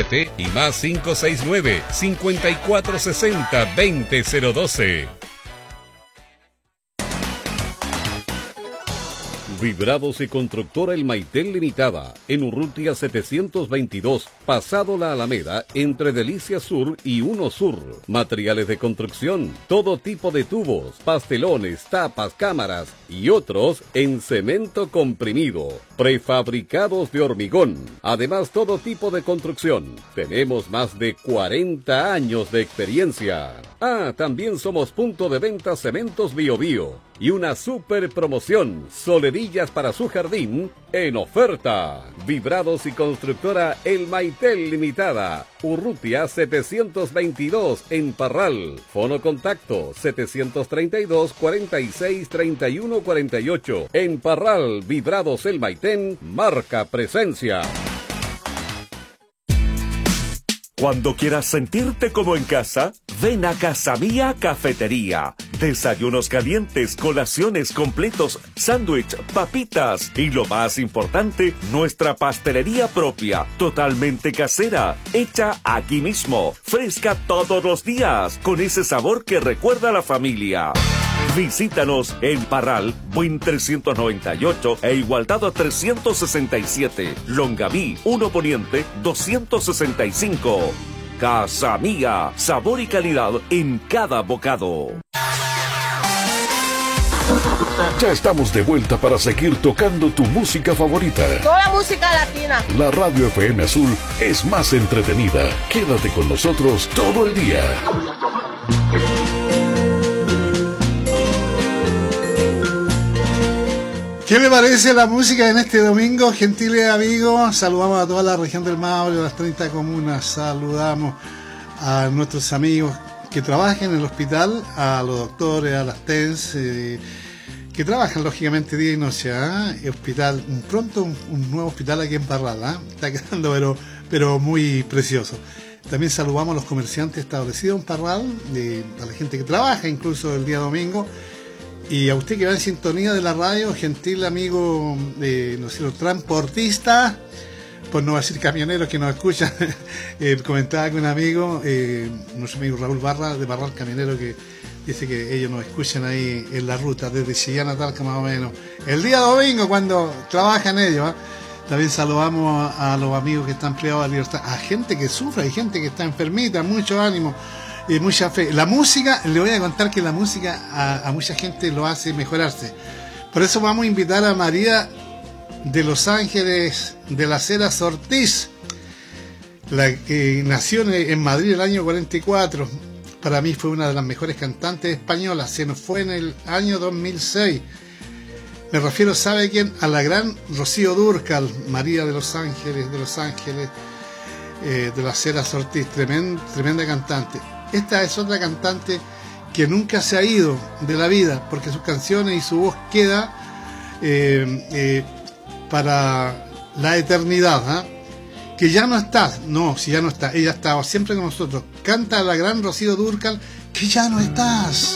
7 y más 569-5460-20012. Vibrados y Constructora El Maitel Limitada, en Urrutia 722, pasado la Alameda, entre Delicias Sur y Uno Sur. Materiales de construcción, todo tipo de tubos, pastelones, tapas, cámaras y otros en cemento comprimido. Prefabricados de hormigón. Además, todo tipo de construcción. Tenemos más de 40 años de experiencia. Ah, también somos punto de venta Cementos Bio Bio. Y una super promoción, solerillas para su jardín en oferta. Vibrados y Constructora El Maitel Limitada, Urrutia 722 en Parral. Fono contacto 732 46 31 48. En Parral, Vibrados El Maitén, marca presencia. Cuando quieras sentirte como en casa, ven a Casa Mía Cafetería. Desayunos calientes, colaciones completos, sándwich, papitas y lo más importante, nuestra pastelería propia, totalmente casera, hecha aquí mismo, fresca todos los días, con ese sabor que recuerda a la familia. Visítanos en Parral, Buin 398 e Igualdad 367, Longaví 1 Poniente 265. Casa Mía, sabor y calidad en cada bocado. Ya estamos de vuelta para seguir tocando tu música favorita. Toda música latina. La Radio FM Azul es más entretenida. Quédate con nosotros todo el día. ¿Qué le parece la música en este domingo, gentiles amigos? Saludamos a toda la región del Maule, a las 30 comunas. Saludamos a nuestros amigos que trabajan en el hospital, a los doctores, a las TENS, que trabajan lógicamente día y noche. Hospital, pronto un nuevo hospital aquí en Parral, está quedando pero muy precioso. También saludamos a los comerciantes establecidos en Parral, a la gente que trabaja incluso el día domingo. Y a usted que va en sintonía de la radio, gentil amigo, transportista, por no decir camioneros que nos escuchan, comentaba con un amigo, nuestro amigo Raúl Barra, de Barral Camionero, que dice que ellos nos escuchan ahí en la ruta, desde Chillán a Talca más o menos, el día domingo cuando trabajan ellos. También saludamos a los amigos que están privados de libertad, a gente que sufre, hay gente que está enfermita, mucho ánimo. Y mucha fe. La música, le voy a contar que la música a mucha gente lo hace mejorarse. Por eso vamos a invitar a María de Los Ángeles de las Heras Ortiz, la que nació en Madrid el año 44. Para mí fue una de las mejores cantantes españolas. Se nos fue en el año 2006. Me refiero, ¿sabe quién? A la gran Rocío Dúrcal, María de Los Ángeles de las Heras Ortiz, tremenda cantante. Esta es otra cantante que nunca se ha ido de la vida, porque sus canciones y su voz queda para la eternidad. Que ya no está, no, si ya no está, ella estaba siempre con nosotros. Canta la gran Rocío Dúrcal, que ya no estás.